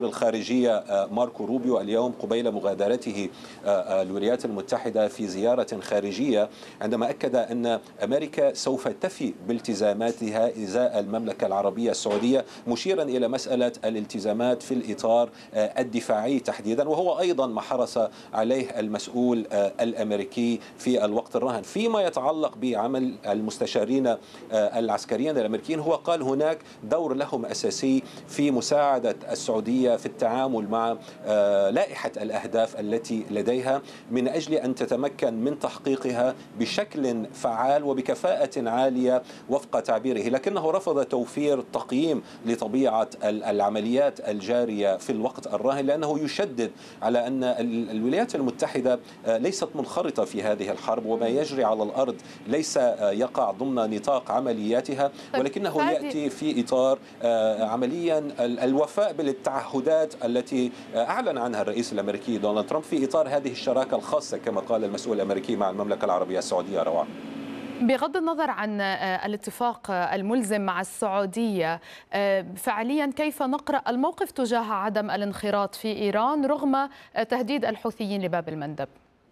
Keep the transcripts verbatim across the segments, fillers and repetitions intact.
الخارجية ماركو روبيو اليوم قبيل مغادرته الولايات المتحدة في زيارة خارجية، عندما أكد أن أمريكا سوف تفي بالتزاماتها إزاء المملكة العربية السعودية، مشيرا إلى مسألة الالتزامات في الإطار الدفاعي تحديدا، وهو أيضا ما حرص عليه المسؤول الأمريكي في الوقت الراهن. فيما يتعلق بعمل المستشارين العسكريين الأمريكيين، هو قال هناك دور لهم أساسي في مساعدة السعودية في التعامل مع لائحة الأهداف التي لديها من أجل أن تتمكن من تحقيقها بشكل فعال وبكفاءة عالية وفق تعبيره، لكنه رفض توفير تقييم لطبيعة العمليات الجارية في الوقت الراهن، لأنه يشدد على أن الولايات المتحدة ليست منخرطة في هذه الحرب، وما يجري على الأرض ليس يقع ضمن نطاق عملياتها، ولكنه يأتي في إطار عمليا الوفاء بالتعهدات التي أعلن عنها الرئيس الأمريكي دونالد ترامب في إطار هذه الشراكة الخاصة كما قال المسؤول الأمريكي مع المملكة العربية السعودية. روعة، بغض النظر عن الاتفاق الملزم مع السعودية، فعليا كيف نقرأ الموقف تجاه عدم الانخراط في إيران رغم تهديد الحوثيين لباب المندب؟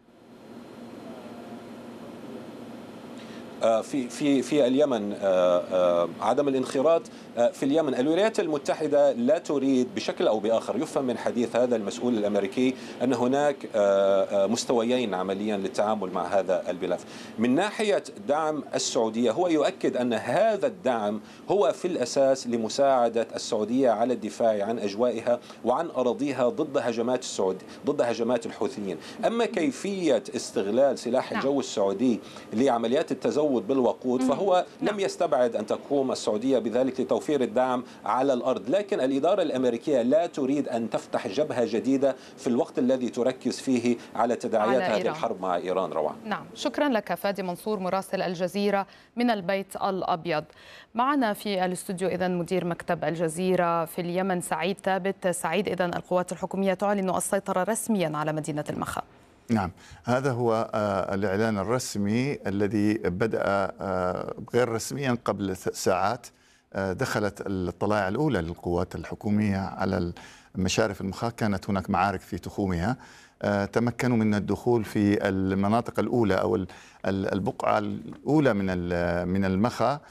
في في في اليمن عدم الانخراط في اليمن، الولايات المتحدة لا تريد بشكل أو بآخر، يفهم من حديث هذا المسؤول الأمريكي أن هناك مستويين عمليا للتعامل مع هذا الملف. من ناحية دعم السعودية، هو يؤكد أن هذا الدعم هو في الأساس لمساعدة السعودية على الدفاع عن أجوائها وعن أراضيها ضد هجمات السعود ضد هجمات الحوثيين. أما كيفية استغلال سلاح الجو السعودي لعمليات التزود بالوقود، فهو لم يستبعد أن تقوم السعودية بذلك لتوفير الدعم على الأرض، لكن الإدارة الأمريكية لا تريد أن تفتح جبهة جديدة في الوقت الذي تركز فيه على تداعيات هذه الحرب مع إيران. روعة، نعم، شكرا لك فادي منصور مراسل الجزيرة من البيت الأبيض. معنا في الاستوديو إذن مدير مكتب الجزيرة في اليمن سعيد ثابت. سعيد، إذن القوات الحكومية تعلن السيطرة رسميا على مدينة المخا. نعم، هذا هو الإعلان الرسمي الذي بدأ غير رسميا قبل ساعات. دخلت الطلائع الأولى للقوات الحكومية على مشارف المخا، كانت هناك معارك في تخومها، تمكنوا من الدخول في المناطق الأولى أو البقعة الأولى من من المخا.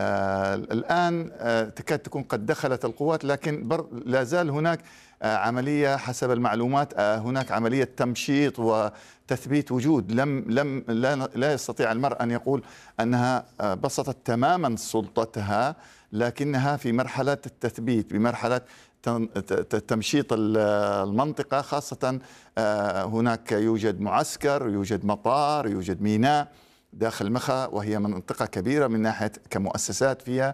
الآن تكاد تكون قد دخلت القوات، لكن لا زال هناك عملية حسب المعلومات، هناك عملية تمشيط وتثبيت وجود. لم لم لا, لا يستطيع المرء أن يقول أنها بسطت تماما سلطتها، لكنها في مرحلة التثبيت، بمرحلة تمشيط المنطقة، خاصة هناك يوجد معسكر، يوجد مطار، يوجد ميناء داخل مخا، وهي منطقة كبيرة من ناحية كمؤسسات فيها.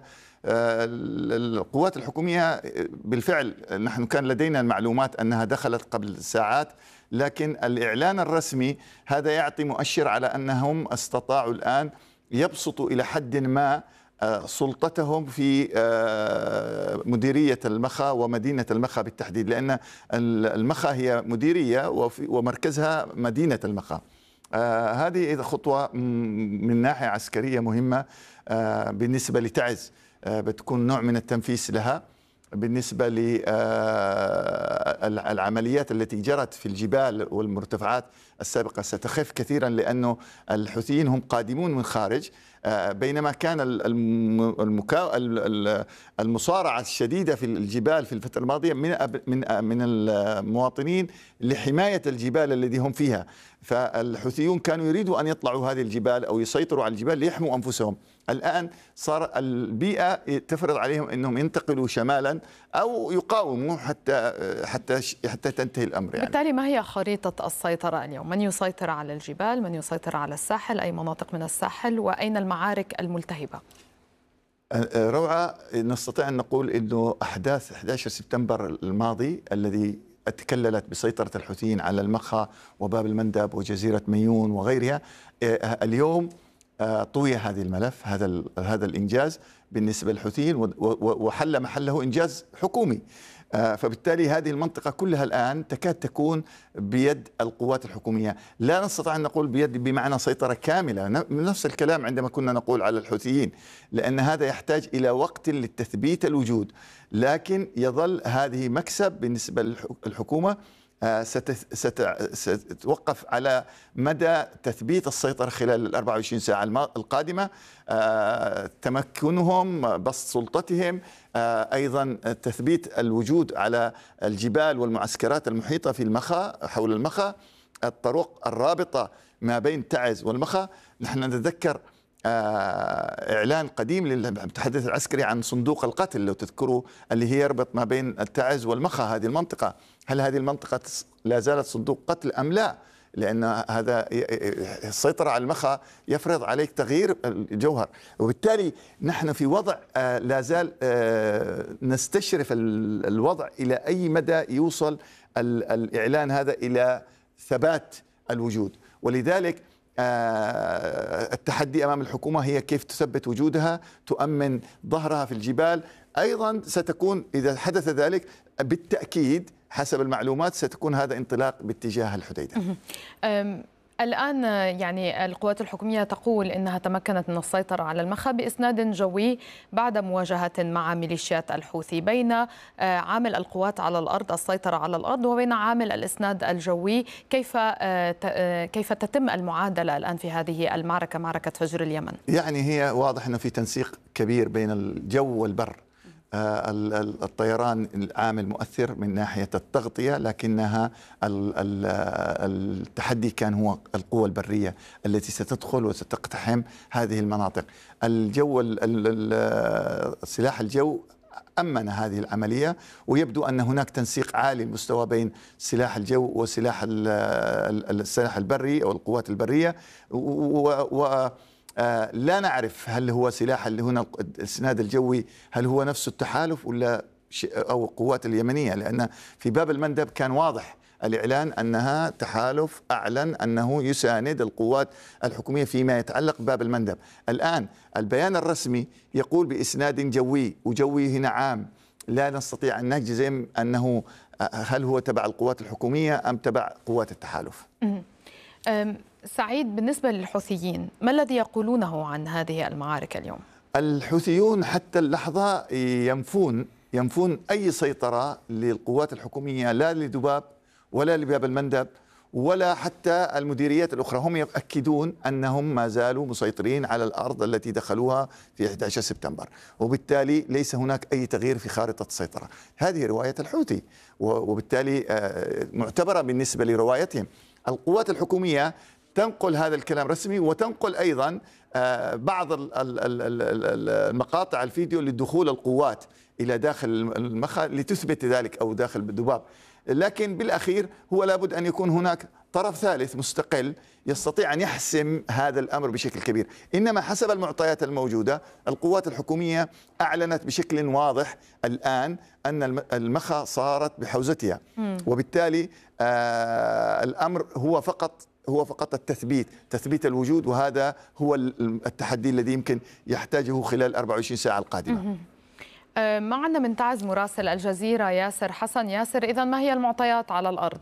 القوات الحكومية بالفعل نحن كان لدينا المعلومات أنها دخلت قبل ساعات، لكن الإعلان الرسمي هذا يعطي مؤشر على أنهم استطاعوا الآن يبسطوا إلى حد ما سلطتهم في مديرية المخا ومدينة المخا بالتحديد، لأن المخا هي مديرية ومركزها مدينة المخا. آه هذه خطوة من ناحية عسكرية مهمة آه بالنسبة لتعز، آه بتكون نوع من التنفيس لها. بالنسبة للعمليات التي جرت في الجبال والمرتفعات السابقة ستخف كثيرا، لأنه الحوثيين هم قادمون من خارج، بينما كان المصارعة الشديدة في الجبال في الفترة الماضية من من من المواطنين لحماية الجبال الذي هم فيها. فالحوثيون كانوا يريدوا أن يطلعوا هذه الجبال أو يسيطروا على الجبال ليحموا أنفسهم. الآن صار البيئة تفرض عليهم أنهم ينتقلوا شمالا أو يقاوموا حتى حتى حتى تنتهي الأمر. يعني بالتالي ما هي خريطة السيطرة اليوم؟ من يسيطر على الجبال؟ من يسيطر على الساحل؟ أي مناطق من الساحل؟ وأين المعارك الملتهبة؟ روعة، نستطيع أن نقول أنه أحداث أحد عشر سبتمبر الماضي الذي تكللت بسيطرة الحوثيين على المخا وباب المندب وجزيرة ميون وغيرها، اليوم طوي هذه الملف، هذا هذا الإنجاز بالنسبة للحوثيين، وحل محله إنجاز حكومي. فبالتالي هذه المنطقة كلها الآن تكاد تكون بيد القوات الحكومية. لا نستطيع أن نقول بيد بمعنى سيطرة كاملة، نفس الكلام عندما كنا نقول على الحوثيين، لأن هذا يحتاج إلى وقت للتثبيت الوجود، لكن يظل هذه مكسب بالنسبة للحكومة ستتوقف على مدى تثبيت السيطرة خلال ال أربع وعشرين ساعة القادمة، تمكنهم، بسط سلطتهم، أيضا تثبيت الوجود على الجبال والمعسكرات المحيطة في المخا حول المخا، الطرق الرابطة ما بين تعز والمخا. نحن نتذكر إعلان قديم للمتحدث العسكري عن صندوق القتل لو تذكروا، اللي هي يربط ما بين التعز والمخا هذه المنطقة. هل هذه المنطقة لا زالت صندوق قتل أم لا؟ لأن هذا السيطرة على المخا يفرض عليك تغيير الجوهر، وبالتالي نحن في وضع لا زال نستشرف الوضع إلى أي مدى يوصل الإعلان هذا إلى ثبات الوجود. ولذلك التحدي أمام الحكومة هي كيف تثبت وجودها، تؤمن ظهرها في الجبال. أيضا ستكون إذا حدث ذلك بالتأكيد حسب المعلومات ستكون هذا انطلاق باتجاه الحديدة. الآن يعني القوات الحكومية تقول إنها تمكنت من السيطرة على المخا بإسناد جوي بعد مواجهة مع ميليشيات الحوثي، بين عامل القوات على الأرض، السيطرة على الأرض، وبين عامل الإسناد الجوي. كيف كيف تتم المعادلة الآن في هذه المعركة، معركة فجر اليمن؟ يعني هي واضح أنه في تنسيق كبير بين الجو والبر. الطيران العامل مؤثر من ناحية التغطية، لكنها التحدي كان هو القوى البرية التي ستدخل وستقتحم هذه المناطق. الجو سلاح الجو أمن هذه العملية، ويبدو أن هناك تنسيق عالي المستوى بين سلاح الجو وسلاح السلاح البري أو القوات البرية، و آه لا نعرف هل هو سلاح اللي هنا الإسناد الجوي هل هو نفس التحالف ولا أو القوات اليمنية، لأن في باب المندب كان واضح الإعلان أنها تحالف أعلن أنه يساند القوات الحكومية فيما يتعلق بباب المندب. الآن البيان الرسمي يقول بإسناد جوي، وجوي هنا عام، لا نستطيع أن نجزم أنه هل هو تبع القوات الحكومية أم تبع قوات التحالف. سعيد، بالنسبة للحوثيين ما الذي يقولونه عن هذه المعارك اليوم؟ الحوثيون حتى اللحظة ينفون ينفون أي سيطرة للقوات الحكومية، لا لدباب ولا لباب المندب ولا حتى المديريات الأخرى. هم يؤكدون أنهم ما زالوا مسيطرين على الأرض التي دخلوها في أحد عشر سبتمبر، وبالتالي ليس هناك أي تغيير في خارطة السيطرة. هذه رواية الحوثي، وبالتالي معتبرة بالنسبة لروايتهم. القوات الحكومية تنقل هذا الكلام رسمي، وتنقل أيضا بعض المقاطع الفيديو لدخول القوات إلى داخل المخا لتثبت ذلك أو داخل الذباب. لكن بالأخير هو لابد أن يكون هناك طرف ثالث مستقل يستطيع أن يحسم هذا الأمر بشكل كبير. إنما حسب المعطيات الموجودة القوات الحكومية أعلنت بشكل واضح الآن أن المخا صارت بحوزتها، وبالتالي آه الأمر هو فقط هو فقط التثبيت تثبيت الوجود، وهذا هو التحدي الذي يمكن يحتاجه خلال أربع وعشرين ساعة القادمة. معنا من تعز مراسل الجزيرة ياسر حسن. ياسر، إذا ما هي المعطيات على الأرض؟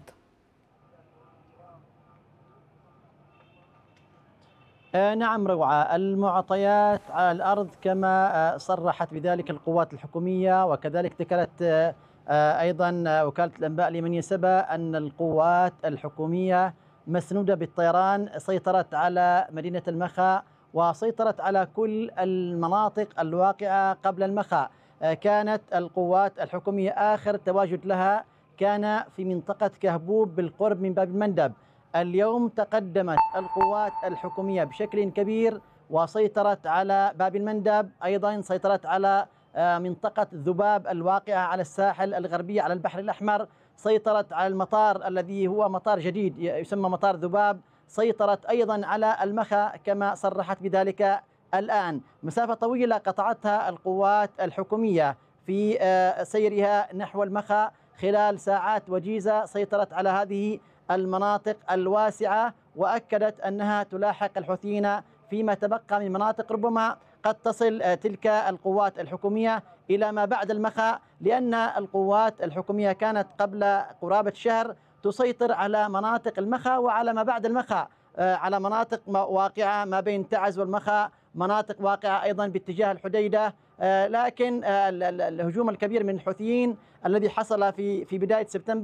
نعم روعة، المعطيات على الأرض كما صرحت بذلك القوات الحكومية، وكذلك ذكرت أيضا وكالة الأنباء اليمنية سبا أن القوات الحكومية مسنودة بالطيران سيطرت على مدينة المخا وسيطرت على كل المناطق الواقعة قبل المخا. كانت القوات الحكومية آخر تواجد لها كان في منطقة كهبوب بالقرب من باب المندب. اليوم تقدمت القوات الحكومية بشكل كبير وسيطرت على باب المندب، أيضا سيطرت على منطقة ذباب الواقعة على الساحل الغربي على البحر الأحمر، سيطرت على المطار الذي هو مطار جديد يسمى مطار ذباب، سيطرت أيضا على المخا كما صرحت بذلك الآن. مسافة طويلة قطعتها القوات الحكومية في سيرها نحو المخا خلال ساعات وجيزة، سيطرت على هذه المناطق الواسعة وأكدت أنها تلاحق الحوثيين فيما تبقى من مناطق ربما قد تصل تلك القوات الحكومية إلى ما بعد المخا، لأن القوات الحكومية كانت قبل قرابة شهر تسيطر على مناطق المخا وعلى ما بعد المخا، على مناطق واقعة ما بين تعز والمخا، مناطق واقعة أيضا باتجاه الحديدة. لكن الهجوم الكبير من الحوثيين الذي حصل في في بداية سبتمبر